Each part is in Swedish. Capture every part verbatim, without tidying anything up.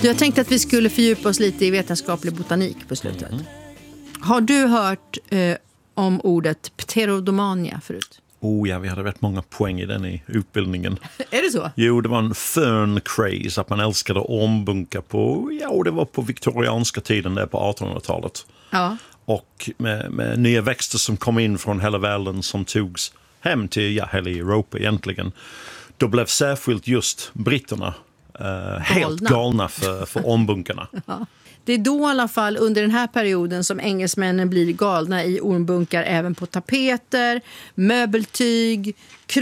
Jag tänkte att vi skulle fördjupa oss lite i vetenskaplig botanik på slutet. Mm. Har du hört eh, om ordet pterodomania förut? Oh ja, vi hade rätt många poäng i den i utbildningen. Är det så? Jo, det var en fern craze att man älskade ormbunkar på, ja, det var på viktorianska tiden där på artonhundratalet. Ja. Och med, med nya växter som kom in från hela världen som togs hem till ja, hela Europa egentligen. Då blev särskilt just britterna eh, helt galna för, för ormbunkarna. Ja. Det är då i alla fall under den här perioden som engelsmännen blir galna i ormbunkar även på tapeter, möbeltyg,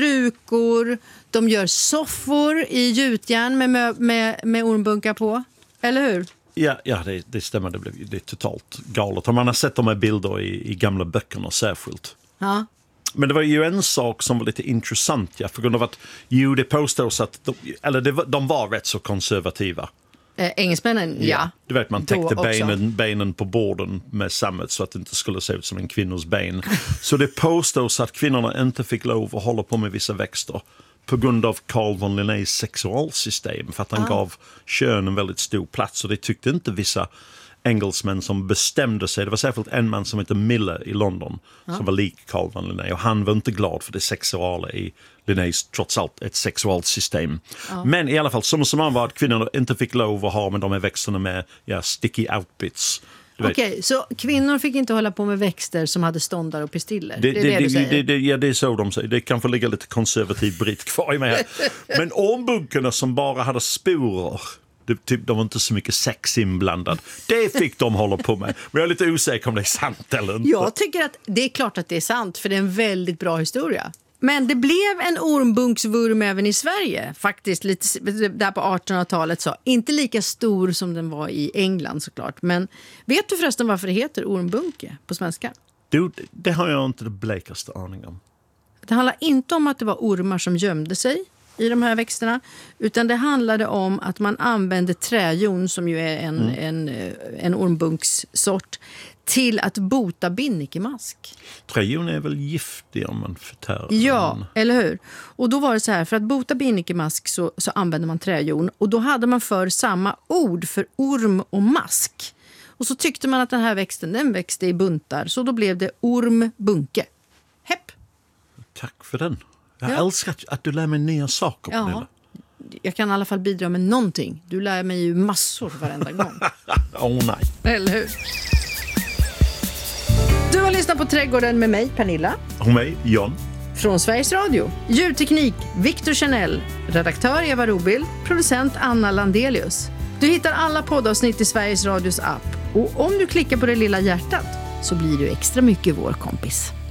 krukor. De gör soffor i gjutjärn med, med, med, med ormbunkar på. Eller hur? Ja, ja det, det stämmer. Det, blev, det är totalt galet. Och man har sett de här bilder i, i gamla böckerna särskilt. Ja. Men det var ju en sak som var lite intressant, ja, för grund av att ju det påstås att de, eller det var, de var rätt så konservativa. Eh, engelsmännen, ja. ja. Du vet, man täckte benen, benen på borden med sammet så att det inte skulle se ut som en kvinnors ben. Så det påstås att kvinnorna inte fick lov att hålla på med vissa växter på grund av Carl von Linnés sexualsystem, för att han ah. gav könen väldigt stor plats, och det tyckte inte vissa engelsmän som bestämde sig. Det var särskilt en man som heter Miller i London ah. som var lik Carl von Linné, och han var inte glad för det sexuala i Linnés, trots allt ett sexualsystem. Ah. Men i alla fall, som som han var att kvinnorna inte fick lov att ha med de här växterna med ja, sticky outbits. Okej, okay, så kvinnor fick inte hålla på med växter som hade ståndar och pistiller? Det, det är det, det du säger? Det, det, ja, det är så de säger. Det kan få ligga lite konservativ britt kvar i mig. Men ormbunkarna som bara hade sporer, det, typ, de var inte så mycket sex inblandad. Det fick de hålla på med. Men jag är lite osäker om det är sant eller inte. Jag tycker att det är klart att det är sant, för det är en väldigt bra historia. Men det blev en ormbunksvurm även i Sverige, faktiskt lite där på artonhundratalet. Så. Inte lika stor som den var i England såklart. Men vet du förresten varför det heter ormbunke på svenska? Du, det har jag inte det blekaste aning om. Det handlar inte om att det var ormar som gömde sig i de här växterna, utan det handlade om att man använde träjon, som ju är en, mm. en, en ormbunkssort, till att bota binnikemask. Träjon är väl giftig om man förtär. Ja, men... eller hur? Och då var det så här, för att bota binnikemask så, så använde man träjon. Och då hade man för samma ord för orm och mask. Och så tyckte man att den här växten, den växte i buntar. Så då blev det ormbunke. Hepp! Tack för den. Jag ja. älskar att du lär mig nya saker. Ja. Jag kan i alla fall bidra med någonting. Du lär mig ju massor varenda gång. Åh oh, nej. Eller hur? Du har lyssnat på Trädgården med mig, Pernilla. Och mig, John. Från Sveriges Radio. Ljudteknik, Victor Chanel. Redaktör Eva Robil. Producent Anna Landelius. Du hittar alla poddavsnitt i Sveriges Radios app. Och om du klickar på det lilla hjärtat så blir du extra mycket vår kompis.